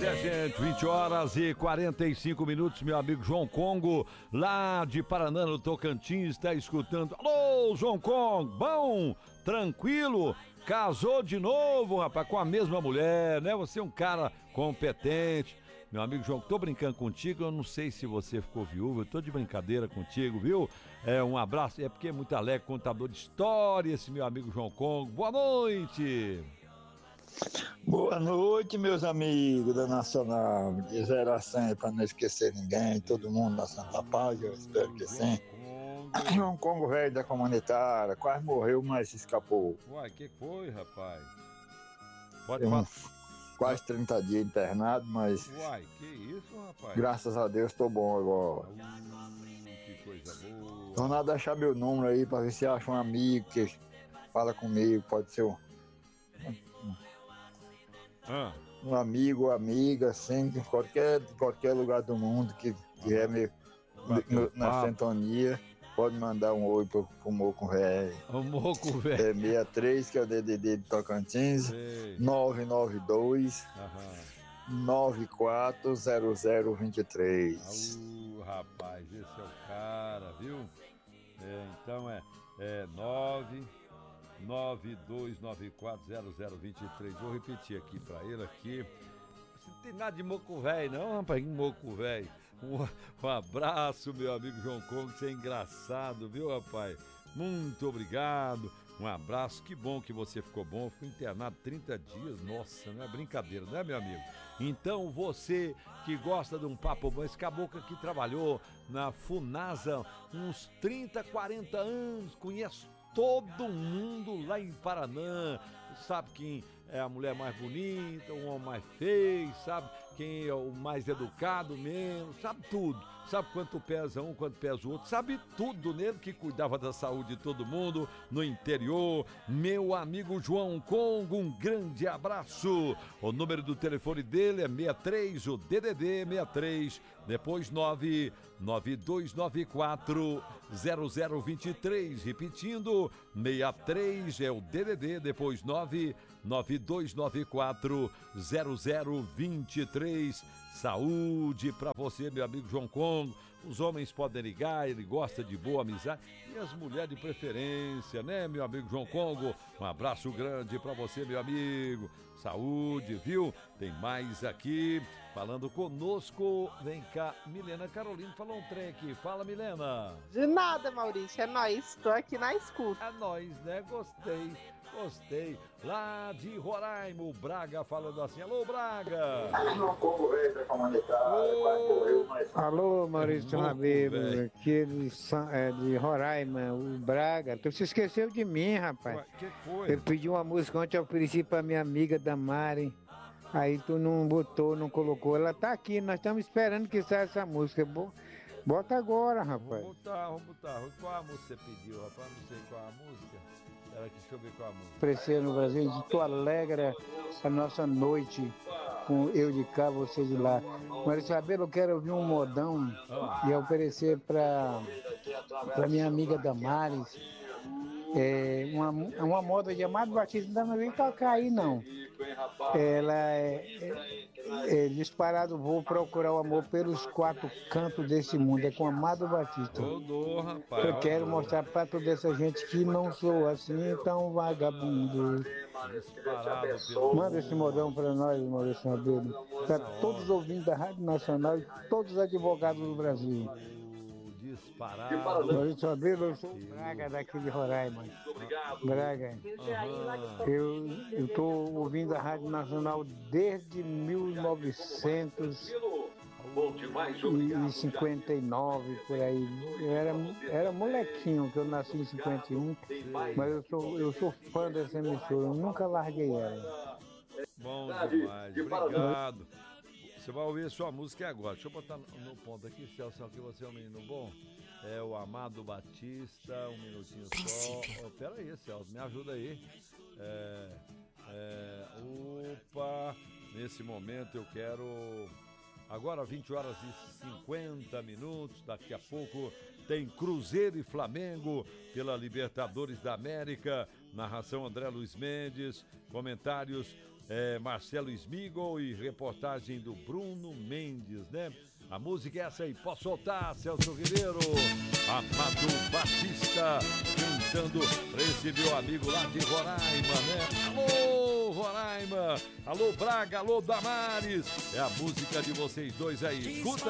é, gente, 20 horas e 45 minutos, meu amigo João Congo, lá de Paraná, no Tocantins, está escutando. Alô, João Congo, bom, tranquilo, casou de novo, rapaz, com a mesma mulher, né? Você é um cara competente. Meu amigo João, tô brincando contigo, eu não sei se você ficou viúvo, eu tô de brincadeira contigo, viu? Um abraço, é porque é muito alegre, contador de história, esse meu amigo João Congo. Boa noite! Boa noite, meus amigos da Nacional, de 0 a 100, para não esquecer ninguém, todo mundo na Santa Paz, eu espero que sim. João Congo, velho da comunitária, quase morreu, mas se escapou. Uai, que foi, rapaz? Pode Tem falar. Quase 30 dias internado, mas Uai, que isso, rapaz? graças a Deus tô bom agora. Que coisa boa. Vou nada deixar meu número aí para ver se acha um amigo que fala comigo, pode ser um amigo ou amiga, assim, de qualquer lugar do mundo que é na sintonia, pode mandar um oi pro Moco Velho. O Moco Velho. É 63, que é o DDD de Tocantins, 992 940023. Rapaz, esse é o cara, viu? Então é 992940023. Vou repetir aqui pra ele aqui. Não tem nada de moco velho, não, rapaz. Moco velho. Um abraço, meu amigo João Congo. Você é engraçado, viu, rapaz? Muito obrigado. Um abraço. Que bom que você ficou bom. Ficou internado 30 dias. Nossa, não é brincadeira, né, meu amigo? Então, você que gosta de um papo bom, esse caboclo aqui trabalhou na Funasa uns 30, 40 anos, conhece todo mundo lá em Paraná, sabe quem é a mulher mais bonita, o homem mais feio, sabe quem é o mais educado menos, sabe tudo, sabe quanto pesa um, quanto pesa o outro, sabe tudo nele, que cuidava da saúde de todo mundo no interior. Meu amigo João Congo, um grande abraço. O número do telefone dele é 63, o DDD 63, depois 992940023, repetindo, 63 é o DDD, depois 992940023. Saúde pra você, meu amigo João Congo. Os homens podem ligar, ele gosta de boa amizade, e as mulheres de preferência, né, meu amigo João Congo? Um abraço grande pra você, meu amigo. Saúde, viu? Tem mais aqui falando conosco. Vem cá, Milena Carolina falou um trem aqui. Fala, Milena. De nada, Maurício, é nóis. Tô aqui na escuta. É nóis, né? Gostei. Lá de Roraima, o Braga falando assim. Alô, Braga. João Congo, velho da comunitária, quase morreu, mas... Alô, Maurício Rabelo, aqui de Roraima, o Braga. Tu se esqueceu de mim, rapaz. Ué, que foi? Eu pedi uma música ontem, eu ofereci pra minha amiga Damari. Aí tu não botou, não colocou. Ela tá aqui, nós estamos esperando que saia essa música. Bota agora, rapaz. Vamos botar. Qual a música você pediu, rapaz? Não sei qual a música. Espera aqui, deixa eu ver qual a música. Aparecer no Brasil, de tu alegra a nossa noite com eu de cá, você de lá. Maurício Rabelo, eu quero ouvir um modão e oferecer pra minha amiga Damares. Uma moda de Amado Batista, não vem tocar aí não. Ela é disparado, vou procurar o amor pelos 4 cantos desse mundo, é com Amado Batista. Rodou, rapaz. Eu quero mostrar pra toda essa gente que não sou assim tão vagabundo. Manda esse modão pra nós, Maurício Rabelo, pra todos os ouvintes da Rádio Nacional e todos os advogados do Brasil. Disparado. Maurício Rabelo, eu sou o Braga daqui de Roraima. Braga. Eu tô ouvindo a Rádio Nacional desde 1959, por aí. Eu era molequinho, que eu nasci em 51, mas eu sou fã dessa emissora, eu nunca larguei ela. Bom demais, obrigado. Você vai ouvir a sua música agora. Deixa eu botar no ponto aqui, Celso, que você é um menino bom. É o Amado Batista, um minutinho só. Pera aí, Celso, me ajuda aí. Opa, nesse momento eu quero... Agora 20 horas e 50 minutos, daqui a pouco tem Cruzeiro e Flamengo pela Libertadores da América, narração André Luiz Mendes, comentários Marcelo Smigol e reportagem do Bruno Mendes, né? A música é essa aí, posso soltar, Celso Ribeiro? Amado Batista cantando pra esse meu amigo lá de Roraima, né? Alô, Roraima! Alô, Braga! Alô, Damares! É a música de vocês dois aí, escuta!